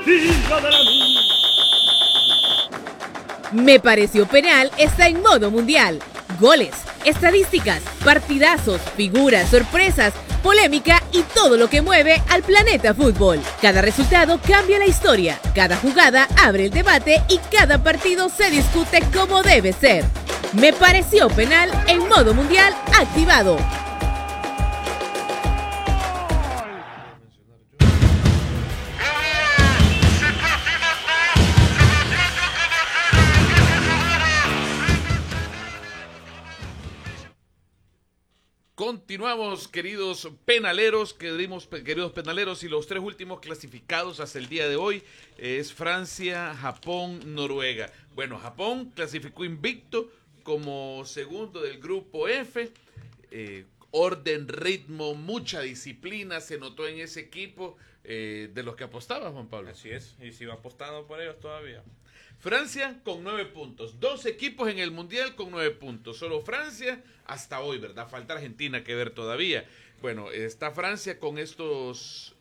Hija de la mía. Me pareció penal está en modo mundial. Goles, estadísticas, partidazos, figuras, sorpresas, polémica y todo lo que mueve al planeta fútbol. Cada resultado cambia la historia, cada jugada abre el debate y cada partido se discute como debe ser. Me pareció penal en modo mundial activado. Continuamos, queridos penaleros, queridos penaleros, y los tres últimos clasificados hasta el día de hoy es Francia, Japón, Noruega. Bueno, Japón clasificó invicto como segundo del grupo F. Orden, ritmo, mucha disciplina se notó en ese equipo de los que apostaba, Juan Pablo. Así es, y sigo apostando por ellos todavía. Francia con 9 puntos. 2 equipos en el Mundial con 9 puntos. Solo Francia hasta hoy, ¿verdad? Falta Argentina que ver todavía. Bueno, está Francia con estos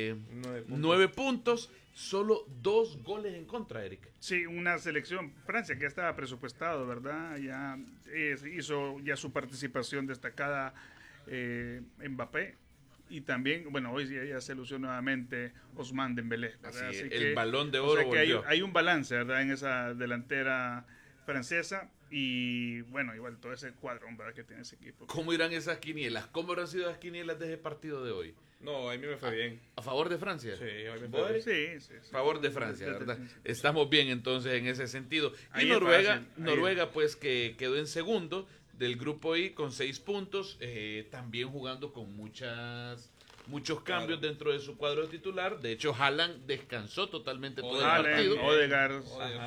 9 puntos. Solo 2 goles en contra, Eric. Sí, una selección, Francia, que ya estaba presupuestado, ¿verdad? Ya hizo ya su participación destacada Mbappé. Y también, bueno, hoy ya se lució nuevamente Ousmane Dembélé, ¿verdad? Así, Así el que, Balón de Oro o sea que volvió. hay un balance, ¿verdad? En esa delantera francesa. Y bueno, igual todo ese cuadrón, ¿verdad? Que tiene ese equipo. ¿Cómo irán esas quinielas? ¿Cómo habrán sido las quinielas de ese partido de hoy? No, a mí me fue bien. ¿A favor de Francia? Sí, hoy me fue bien. Sí. A favor de Francia, ¿verdad? Estamos bien entonces en ese sentido. Y Ahí Noruega pues que quedó en segundo del grupo I con 6 puntos, también jugando con muchos cambios dentro de su cuadro titular. De hecho, Haaland descansó totalmente todo el partido. Odegaard,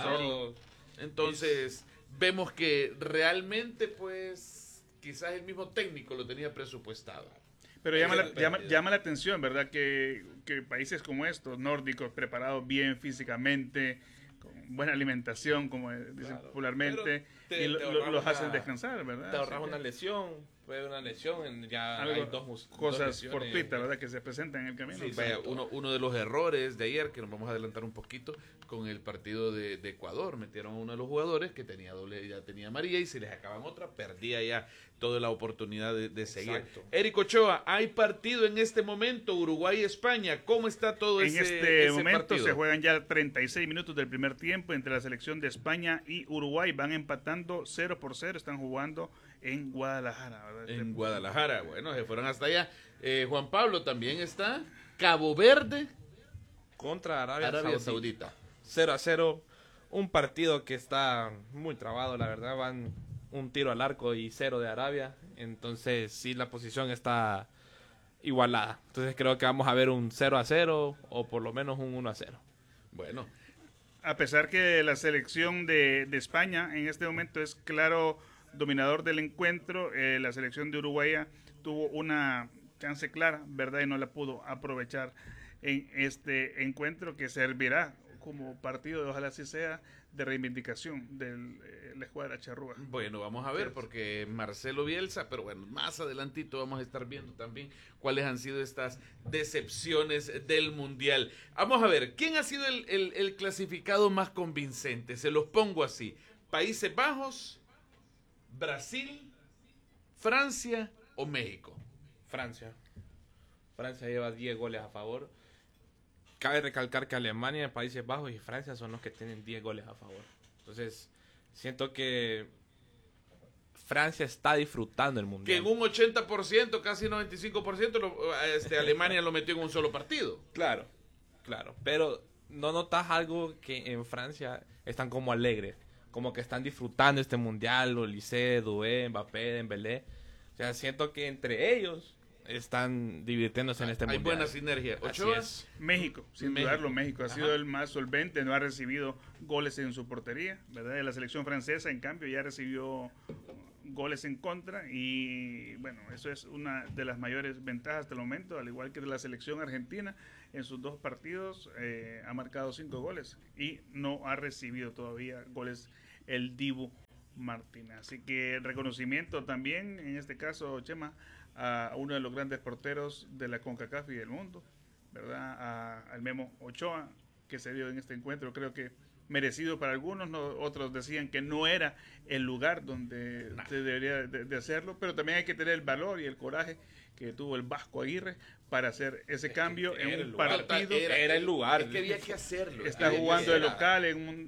Entonces, vemos que realmente, pues, quizás el mismo técnico lo tenía presupuestado. Pero llama la atención, ¿verdad? Que países como estos, nórdicos, preparados bien físicamente, con buena alimentación, como dicen popularmente, los hacen descansar, ¿verdad? Te ahorras una lesión, fue una lesión, ya hay dos cosas lesiones, fortuitas, ¿verdad? Que se presentan en el camino. Sí, vaya, uno de los errores de ayer, que nos vamos a adelantar un poquito, con el partido de Ecuador, metieron a uno de los jugadores que tenía ya tenía amarilla y se les acaban otra, perdía ya toda la oportunidad de seguir. Exacto. Eric Ochoa, hay partido en este momento, Uruguay-España, ¿cómo está todo ese partido? En este momento se juegan ya 36 minutos del primer tiempo entre la selección de España y Uruguay, van empatando 0-0, están jugando en Guadalajara, ¿verdad? En Guadalajara, bueno, se fueron hasta allá. Juan Pablo, también está Cabo Verde contra Arabia Saudita. 0-0, un partido que está muy trabado, la verdad, van un tiro al arco y 0 de Arabia, entonces sí la posición está igualada, entonces creo que vamos a ver un 0-0 o por lo menos un 1-0. Bueno, a pesar que la selección de España en este momento es claro dominador del encuentro, la selección de Uruguay tuvo una chance clara, ¿verdad? Y no la pudo aprovechar en este encuentro que servirá como partido, ojalá así sea, de reivindicación de la escuadra charrúa. Bueno, vamos a ver, porque Marcelo Bielsa, pero bueno, más adelantito vamos a estar viendo también cuáles han sido estas decepciones del Mundial. Vamos a ver, ¿quién ha sido el clasificado más convincente? Se los pongo así: Países Bajos, Brasil, Francia o México. Francia lleva 10 goles a favor. Cabe recalcar que Alemania, Países Bajos y Francia son los que tienen 10 goles a favor. Entonces, siento que Francia está disfrutando el Mundial. Que en un 80%, casi 95%, Alemania lo metió en un solo partido. Claro. Pero ¿no notas algo que en Francia están como alegres? Como que están disfrutando este Mundial, Olise, Doué, Mbappé, Dembélé. O sea, siento que entre ellos están divirtiéndose en este Mundial. Hay buena sinergia. ¿Ochoa? México, sin dudarlo, México ha sido el más solvente, no ha recibido goles en su portería, ¿verdad? La selección francesa, en cambio, ya recibió goles en contra y, bueno, eso es una de las mayores ventajas hasta el momento, al igual que de la selección argentina, en sus 2 partidos ha marcado 5 goles y no ha recibido todavía goles el Dibu Martínez. Así que reconocimiento también, en este caso, Chema, a uno de los grandes porteros de la CONCACAF y del mundo, ¿verdad? Al Memo Ochoa, que se dio en este encuentro. Creo que merecido para algunos, otros decían que no era el lugar donde se debería de hacerlo, pero también hay que tener el valor y el coraje que tuvo el Vasco Aguirre para hacer ese cambio en un partido. Era el lugar. Es que había que hacerlo. Está jugando de local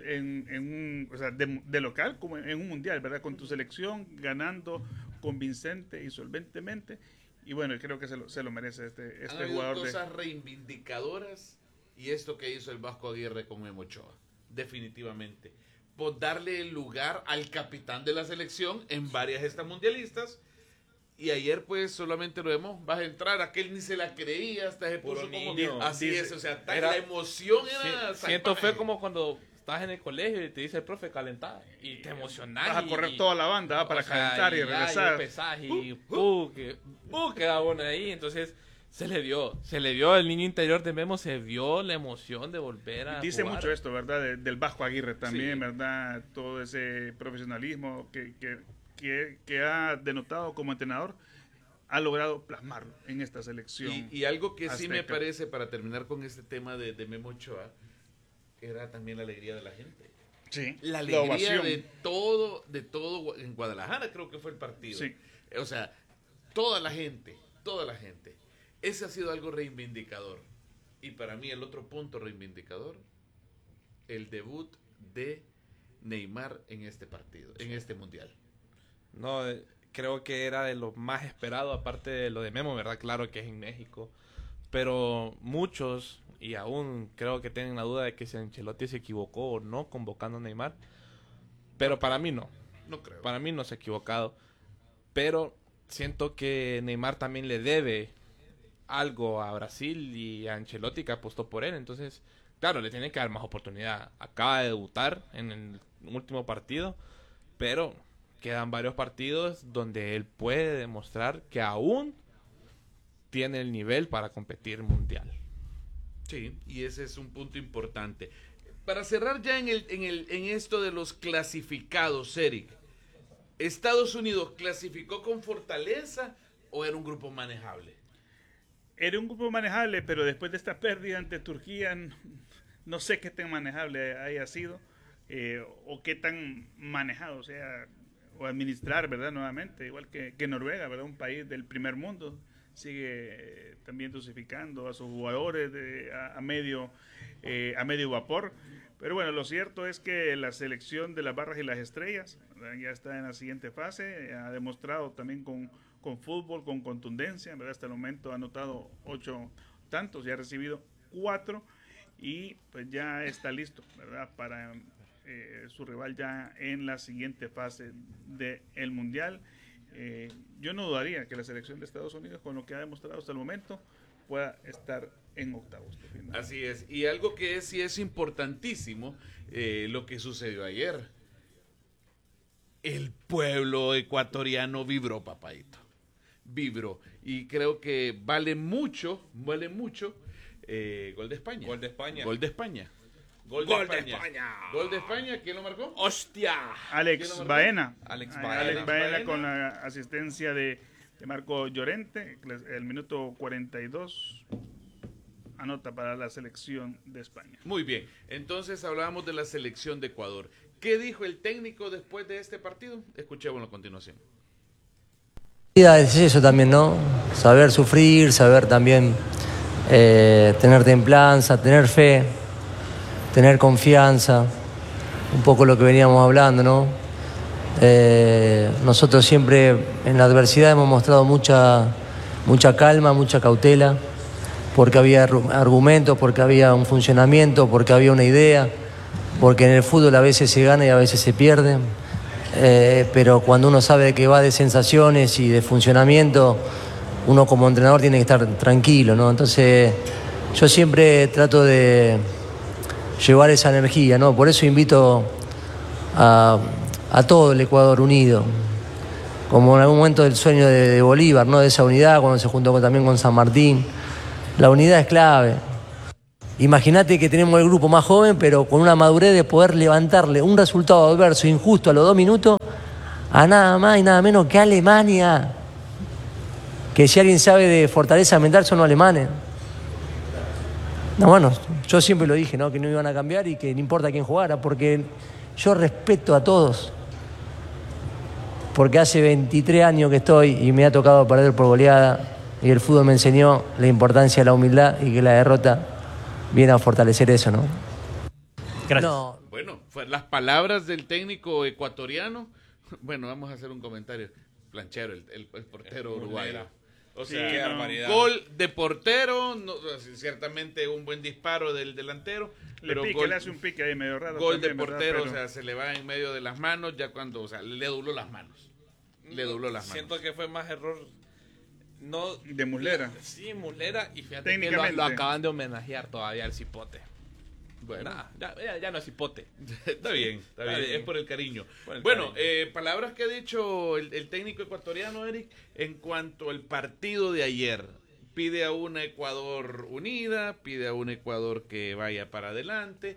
o sea, de local como en un mundial, ¿verdad? Con tu selección, ganando convincente y solventemente. Y bueno, creo que se lo merece este jugador. Cosas reivindicadoras y esto que hizo el Vasco Aguirre con Memo Ochoa. Definitivamente. Por darle el lugar al capitán de la selección en varias estas mundialistas. Y ayer pues solamente lo vemos, vas a entrar, aquel ni se la creía, hasta se puso como niño, así dice, es, o sea, la emoción era siento fue como cuando estás en el colegio y te dice el profe calentar y te emocionás. Vas a correr toda la banda para calentar y regresar. Y empezás y queda uno ahí, entonces se le dio el niño interior de Memo, se vio la emoción de volver a dice jugar. Mucho esto, ¿verdad? Del Vasco Aguirre también, Sí. ¿verdad? Todo ese profesionalismo que ha denotado como entrenador, ha logrado plasmarlo en esta selección. Y algo que sí me azteca. parece, para terminar con este tema de Memo Ochoa, era también la alegría de la gente. Sí, La alegría ovación. de todo en Guadalajara creo que fue el partido. Sí. O sea, toda la gente. Ese ha sido algo reivindicador. Y para mí el otro punto reivindicador, el debut de Neymar en este partido, en este mundial. No, creo que era de lo más esperado, aparte de lo de Memo, ¿verdad? Claro que es en México. Pero muchos, y aún creo que tienen la duda de que si Ancelotti se equivocó o no convocando a Neymar. Pero para mí no. No creo. Para mí no se ha equivocado. Pero siento que Neymar también le debe algo a Brasil y a Ancelotti, que apostó por él. Entonces, claro, le tienen que dar más oportunidad. Acaba de debutar en el último partido, pero quedan varios partidos donde él puede demostrar que aún tiene el nivel para competir mundial. Sí, y ese es un punto importante. Para cerrar ya en esto de los clasificados, Eric, ¿Estados Unidos clasificó con fortaleza o era un grupo manejable? Era un grupo manejable, pero después de esta pérdida ante Turquía, no sé qué tan manejable haya sido o qué tan manejado sea o administrar, ¿verdad? Nuevamente, igual que Noruega, ¿verdad? Un país del primer mundo, sigue también dosificando a sus jugadores a medio vapor. Pero bueno, lo cierto es que la selección de las barras y las estrellas, ¿verdad? Ya está en la siguiente fase, ha demostrado también con fútbol, con contundencia, ¿verdad? Hasta el momento ha anotado 8 tantos y ha recibido 4 y pues ya está listo, ¿verdad? Para su rival ya en la siguiente fase del Mundial. Yo no dudaría que la selección de Estados Unidos, con lo que ha demostrado hasta el momento, pueda estar en octavos de final. Así es, y algo que sí es importantísimo, lo que sucedió ayer. El pueblo ecuatoriano vibró, papadito. Vibró. Y creo que vale mucho, gol de España. Gol de España. Gol de España. Gol de España. Gol de España, ¿quién lo marcó? ¡Hostia! Alex Baena. Alex Baena con la asistencia de Marco Llorente, el minuto 42 anota para la selección de España. Muy bien, entonces hablábamos de la selección de Ecuador. ¿Qué dijo el técnico después de este partido? Escuchémoslo a continuación. Es eso también, ¿no? Saber sufrir, saber también tener templanza, tener fe, tener confianza, un poco lo que veníamos hablando, ¿no? Nosotros siempre en la adversidad hemos mostrado mucha calma, mucha cautela, porque había argumentos, porque había un funcionamiento, porque había una idea, porque en el fútbol a veces se gana y a veces se pierde, pero cuando uno sabe que va de sensaciones y de funcionamiento, uno como entrenador tiene que estar tranquilo, ¿no? Entonces yo siempre trato de llevar esa energía, ¿no? Por eso invito a todo el Ecuador unido, como en algún momento del sueño de Bolívar, ¿no? De esa unidad, cuando se juntó también con San Martín. La unidad es clave. Imagínate que tenemos el grupo más joven, pero con una madurez de poder levantarle un resultado adverso, injusto, a los 2 minutos, a nada más y nada menos que Alemania. Que si alguien sabe de fortaleza mental son los alemanes. No, bueno, yo siempre lo dije, ¿no? Que no iban a cambiar y que no importa quién jugara, porque yo respeto a todos. Porque hace 23 años que estoy y me ha tocado perder por goleada y el fútbol me enseñó la importancia de la humildad y que la derrota viene a fortalecer eso, ¿no? Gracias. No, Bueno, las palabras del técnico ecuatoriano. Bueno, vamos a hacer un comentario. Planchero, el portero uruguayo. O sea, qué barbaridad. Gol de portero, no, ciertamente un buen disparo del delantero. Pero le hace un pique ahí medio raro. Gol también, de portero, ¿verdad? o sea, se le va en medio de las manos ya cuando, o sea, le dobló las manos. Le dobló las manos. Siento que fue más error. No, De Muslera. Sí, Muslera. Y fíjate que Técnicamente. lo acaban de homenajear todavía al cipote. Bueno, Nah, ya no es cipote. está bien, es por el cariño. Por el Bueno, cariño. palabras que ha dicho el técnico ecuatoriano, Eric, en cuanto al partido de ayer. Pide a una Ecuador unida, pide a un Ecuador que vaya para adelante.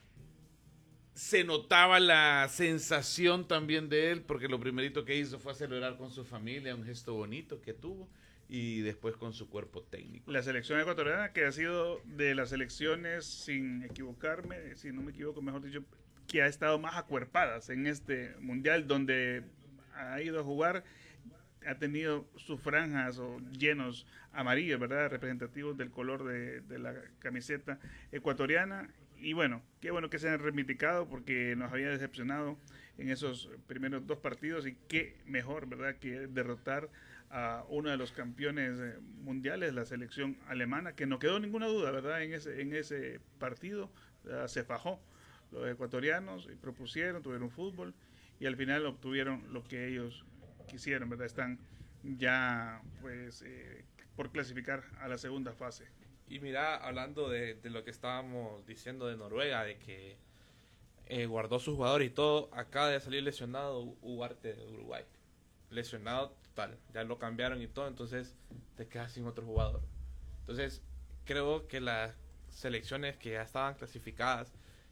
Se notaba la sensación también de él, porque lo primerito que hizo fue celebrar con su familia, un gesto bonito que tuvo, y después con su cuerpo técnico. La selección ecuatoriana, que ha sido de las selecciones, sin equivocarme, si no me equivoco, mejor dicho, que ha estado más acuerpadas en este mundial, donde ha ido a jugar, ha tenido sus franjas o llenos amarillos, ¿verdad? Representativos del color de la camiseta ecuatoriana. Y bueno, qué bueno que se han reivindicado porque nos había decepcionado en esos primeros 2 partidos y qué mejor, ¿verdad?, que derrotar a uno de los campeones mundiales, la selección alemana, que no quedó ninguna duda, ¿verdad? En ese partido se fajó los ecuatorianos y propusieron, tuvieron fútbol y al final obtuvieron lo que ellos quisieron, ¿verdad? Están ya pues por clasificar a la segunda fase. Y mira, hablando de lo que estábamos diciendo de Noruega, de que guardó sus jugadores y todo, acaba de salir lesionado Ugarte de Uruguay. Lesionado total, ya lo cambiaron y todo, entonces te quedas sin otro jugador. Entonces, creo que las selecciones que ya estaban clasificadas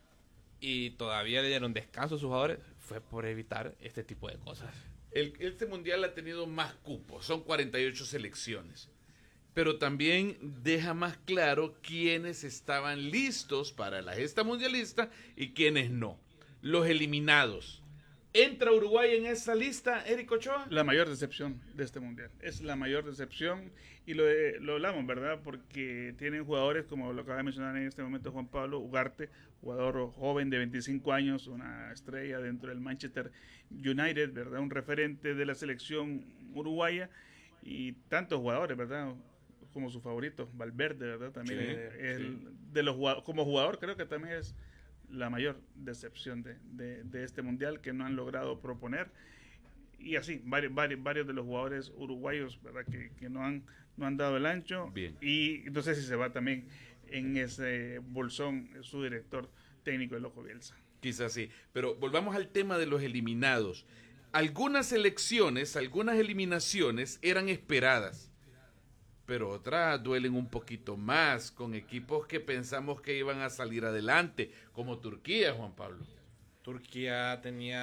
y todavía le dieron descanso a sus jugadores, fue por evitar este tipo de cosas. Este mundial ha tenido más cupos, son 48 selecciones. Pero también deja más claro quiénes estaban listos para la gesta mundialista y quiénes no. Los eliminados. ¿Entra Uruguay en esa lista, Eric Ochoa? La mayor decepción de este mundial. Es la mayor decepción y lo hablamos, ¿verdad? Porque tienen jugadores, como lo acaba de mencionar en este momento Juan Pablo, Ugarte, jugador joven de 25 años, una estrella dentro del Manchester United, ¿verdad? Un referente de la selección uruguaya y tantos jugadores, ¿verdad? Como su favorito, Valverde, ¿verdad? También de los como jugador creo que también es la mayor decepción de este mundial que no han logrado proponer y así varios de los jugadores uruguayos, ¿verdad? Que no han dado el ancho. Bien. Y no sé si se va también en ese bolsón su director técnico, el Ojo Bielsa. Quizás sí, pero volvamos al tema de los eliminados. Algunas elecciones, algunas eliminaciones eran esperadas, pero otras duelen un poquito más con equipos que pensamos que iban a salir adelante, como Turquía, Juan Pablo. Turquía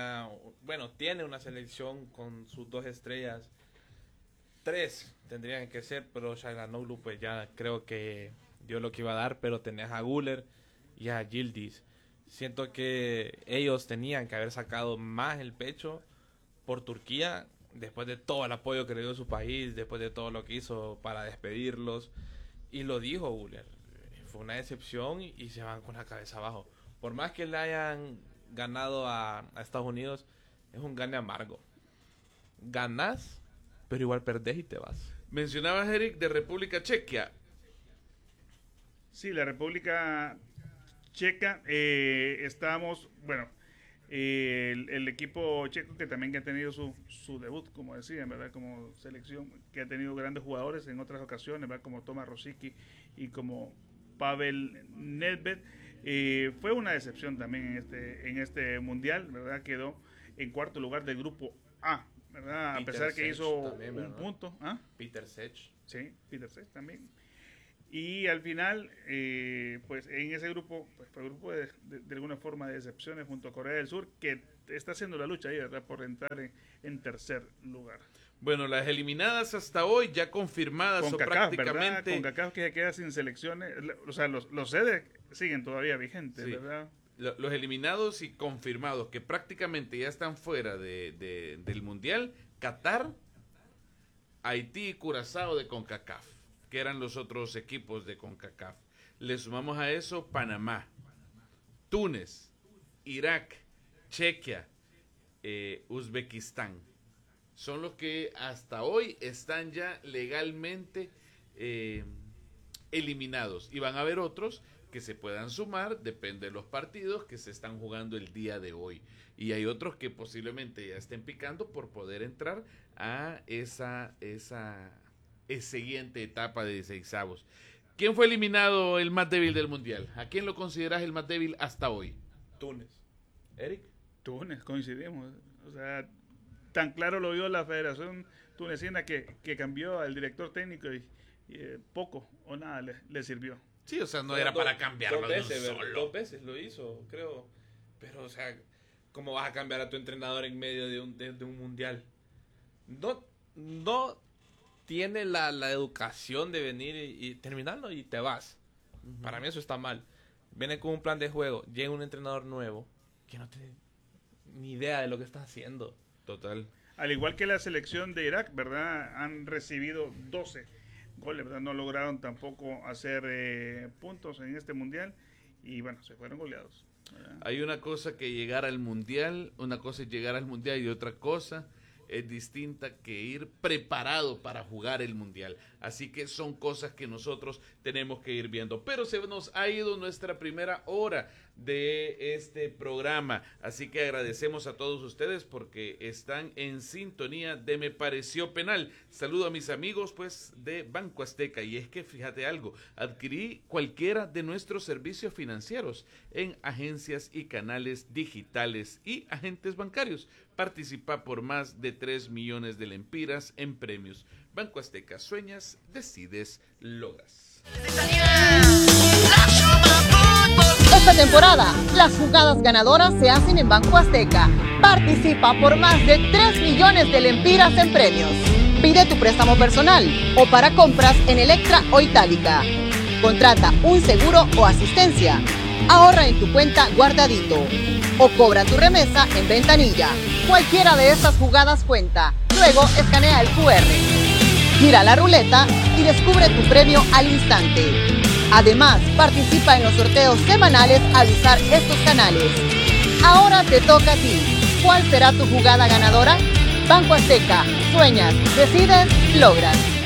tiene una selección con sus 2 estrellas. 3 tendrían que ser, pero Çalhanoğlu pues ya creo que dio lo que iba a dar, pero tenés a Güler y a Yildiz. Siento que ellos tenían que haber sacado más el pecho por Turquía, después de todo el apoyo que le dio su país, después de todo lo que hizo para despedirlos. Y lo dijo Güler, fue una decepción y se van con la cabeza abajo. Por más que le hayan ganado a Estados Unidos, es un gane amargo. Ganás, pero igual perdés y te vas. Mencionabas, Eric, de República Checa. Sí, la República Checa, estábamos, bueno, el equipo checo que también ha tenido su debut, como decían, ¿verdad? Como selección, que ha tenido grandes jugadores en otras ocasiones, ¿verdad? Como Tomáš Rosický y como Pavel Nedved. Fue una decepción también en este mundial, ¿verdad? Quedó en 4º lugar del grupo A, ¿verdad? A pesar que hizo también, un punto. ¿Ah? Peter Sech. Sí, Peter Sech también. Y al final, pues en ese grupo, pues fue un grupo de alguna forma de decepciones junto a Corea del Sur, que está haciendo la lucha ahí, ¿verdad? Por entrar en 3er lugar. Bueno, las eliminadas hasta hoy ya confirmadas con o CACAF, prácticamente... Con CACAF que se queda sin selecciones, o sea, los sedes siguen todavía vigentes, Sí. ¿verdad? Los eliminados y confirmados que prácticamente ya están fuera del Mundial, Qatar, Haití y Curazao de CONCACAF, que eran los otros equipos de CONCACAF. Le sumamos a eso Panamá, Túnez, Irak, Chequia, Uzbekistán. Son los que hasta hoy están ya legalmente eliminados. Y van a haber otros que se puedan sumar, depende de los partidos que se están jugando el día de hoy. Y hay otros que posiblemente ya estén picando por poder entrar a esa siguiente etapa de 16avos. ¿Quién fue eliminado el más débil del Mundial? ¿A quién lo consideras el más débil hasta hoy? Túnez. Eric. Túnez, coincidimos. O sea, tan claro lo vio la Federación Tunecina que cambió al director técnico y poco o nada le sirvió. Sí, o sea, no era para cambiarlo dos de veces, un solo. 2 veces lo hizo, creo. Pero, o sea, ¿cómo vas a cambiar a tu entrenador en medio de un mundial? No tiene la educación de venir y terminarlo y te vas. Para mí eso está mal. Viene con un plan de juego, llega un entrenador nuevo que no tiene ni idea de lo que está haciendo. Total. Al igual que la selección de Irak, ¿verdad? Han recibido 12 goles, ¿verdad? No lograron tampoco hacer puntos en este mundial y bueno, se fueron goleados, ¿verdad? Hay una cosa que llegar al mundial, una cosa es llegar al mundial y otra cosa es distinta que ir preparado para jugar el mundial. Así que son cosas que nosotros tenemos que ir viendo. Pero se nos ha ido nuestra primera hora de este programa. Así que agradecemos a todos ustedes porque están en sintonía de Me Pareció Penal. Saludo a mis amigos pues de Banco Azteca. Y es que fíjate algo, adquirí cualquiera de nuestros servicios financieros en agencias y canales digitales y agentes bancarios. Participa por más de 3 millones de lempiras en premios. Banco Azteca, sueñas, decides, logras. Esta temporada, las jugadas ganadoras se hacen en Banco Azteca. Participa por más de 3 millones de lempiras en premios. Pide tu préstamo personal o para compras en Electra o Itálica. Contrata un seguro o asistencia. Ahorra en tu cuenta guardadito. O cobra tu remesa en ventanilla. Cualquiera de estas jugadas cuenta. Luego escanea el QR. Gira la ruleta y descubre tu premio al instante. Además, participa en los sorteos semanales al usar estos canales. Ahora te toca a ti. ¿Cuál será tu jugada ganadora? Banco Azteca. Sueñas, decides, logras.